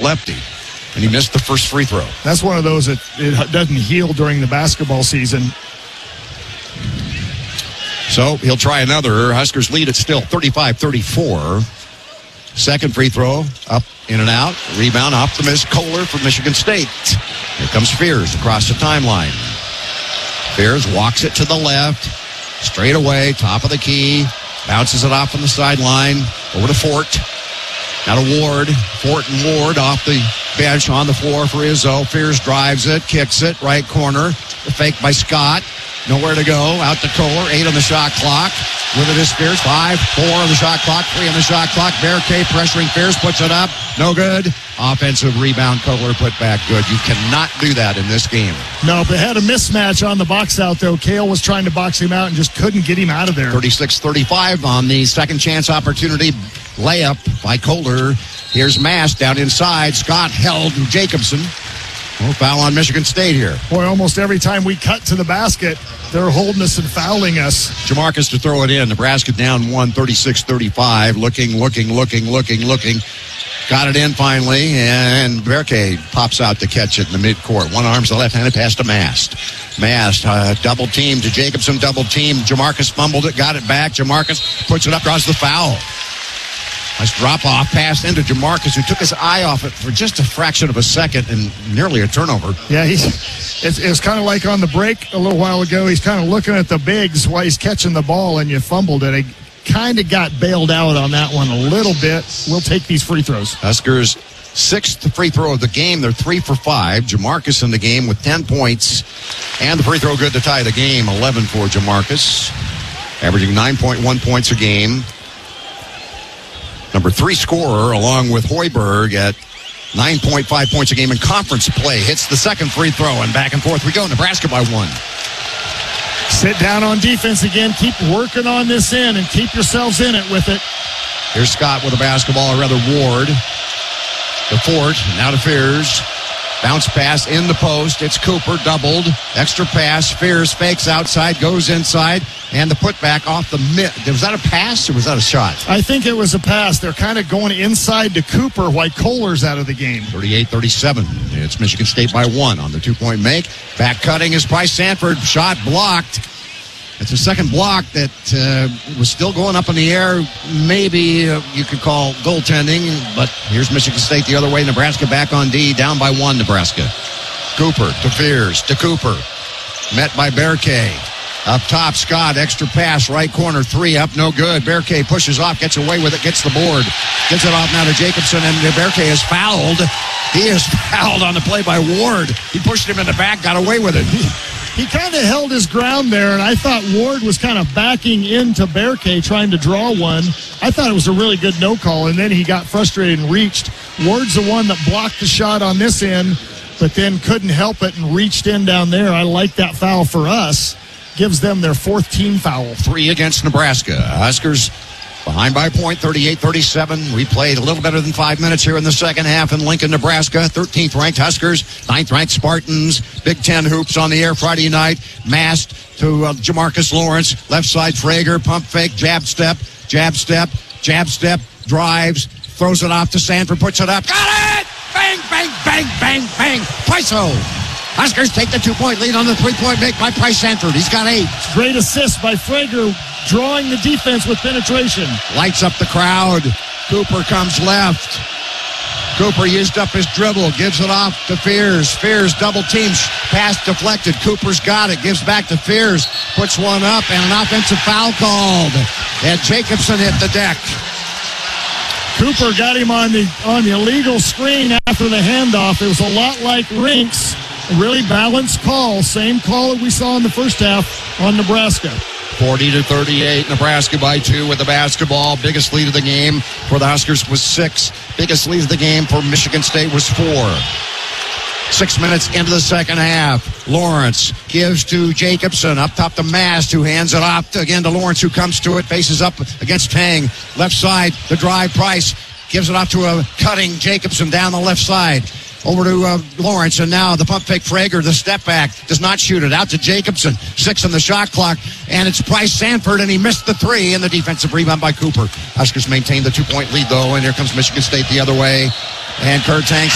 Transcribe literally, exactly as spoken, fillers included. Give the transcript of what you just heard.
lefty. And he missed the first free throw. That's one of those that it doesn't heal during the basketball season. So he'll try another. Huskers lead it still thirty-five thirty-four. Second free throw, up, in and out. Rebound off the miss. Kohler from Michigan State. Here comes Fears across the timeline. Fears walks it to the left. Straight away, top of the key. Bounces it off on the sideline. Over to Fort. Now to Ward. Fort and Ward off the bench on the floor for Izzo. Fears drives it, kicks it, right corner. The fake by Scott. Nowhere to go. Out to Kohler. Eight on the shot clock. With it is Fears. Five, four on the shot clock. Three on the shot clock. Barricade pressuring Fears. Puts it up. No good. Offensive rebound. Kohler put back good. You cannot do that in this game. No, but had a mismatch on the box out, though. Kale was trying to box him out and just couldn't get him out of there. thirty-six thirty-five on the second chance opportunity. Layup by Kohler. Here's Mass down inside. Scott held Jacobson. No foul on Michigan State here. Boy, almost every time we cut to the basket, they're holding us and fouling us. Jamarcus to throw it in. Nebraska down one, thirty-six thirty-five. Looking, looking, looking, looking, looking. Got it in finally, and Berke pops out to catch it in the midcourt. One arm's the left-handed pass to Mast. Mast, uh, double team to Jacobson, double team. Jamarcus fumbled it, got it back. Jamarcus puts it up, draws the foul. Nice drop-off pass into Jamarcus, who took his eye off it for just a fraction of a second and nearly a turnover. Yeah, he's it's, it's kind of like on the break a little while ago. He's kind of looking at the bigs while he's catching the ball, and you fumbled it. He kind of got bailed out on that one a little bit. We'll take these free throws. Huskers' sixth free throw of the game. They're three for five. Jamarcus in the game with ten points. And the free throw good to tie the game. eleven for Jamarcus. Averaging nine point one points a game. Number three scorer, along with Hoiberg, at nine point five points a game in conference play. Hits the second free throw, and back and forth we go. Nebraska by one. Sit down on defense again. Keep working on this end and keep yourselves in it with it. Here's Scott with a basketball, or rather Ward. To Fort, now to Fears. Bounce pass in the post. It's Cooper, doubled. Extra pass. Fears fakes outside, goes inside, and the putback off the mid. Was that a pass or was that a shot? I think it was a pass. They're kind of going inside to Cooper while Kohler's out of the game. thirty-eight thirty-seven. It's Michigan State by one on the two-point make. Back cutting is Bryce Sanford. Shot blocked. It's a second block that uh, was still going up in the air. Maybe uh, you could call goaltending, but here's Michigan State the other way. Nebraska back on D, down by one, Nebraska. Cooper to Fears to Cooper. Met by Berke. Up top, Scott, extra pass, right corner, three up, no good. Berke pushes off, gets away with it, gets the board. Gets it off now to Jacobson, and Berke is fouled. He is fouled on the play by Ward. He pushed him in the back, got away with it. He kind of held his ground there, and I thought Ward was kind of backing into Berke, trying to draw one. I thought it was a really good no call, and then he got frustrated and reached. Ward's the one that blocked the shot on this end, but then couldn't help it and reached in down there. I like that foul for us. Gives them their fourth team foul. Three against Nebraska. Huskers behind by a point, thirty-eight thirty-seven. We played a little better than five minutes here in the second half in Lincoln, Nebraska. thirteenth ranked Huskers, ninth ranked Spartans. Big Ten hoops on the air Friday night. Mast to uh, Jamarcus Lawrence. Left side, Frager. Pump fake, jab step, jab step, jab step. Drives, throws it off to Sanford, puts it up. Got it! Bang, bang, bang, bang, bang. Paiso. Huskers take the two-point lead on the three-point make by Bryce Sanford. He's got eight. Great assist by Frager, drawing the defense with penetration. Lights up the crowd. Cooper comes left. Cooper used up his dribble, gives it off to Fears. Fears double team, pass deflected. Cooper's got it, gives back to Fears. Puts one up, and an offensive foul called. And Jacobson hit the deck. Cooper got him on the on the illegal screen after the handoff. It was a lot like Rinks. A really balanced call. Same call that we saw in the first half on Nebraska. forty to thirty-eight. Nebraska by two with the basketball. Biggest lead of the game for the Huskers was six. Biggest lead of the game for Michigan State was four. Six minutes into the second half. Lawrence gives to Jacobson. Up top to Mast, who hands it off to, again to Lawrence, who comes to it. Faces up against Tang. Left side, the drive. Price gives it off to a cutting Jacobson down the left side. Over to uh, Lawrence, and now the pump fake Frager, the step back, does not shoot it. Out to Jacobson, six on the shot clock, and it's Bryce Sanford, and he missed the three, and the defensive rebound by Cooper. Huskers maintain the two-point lead, though, and here comes Michigan State the other way, and Kurt Tang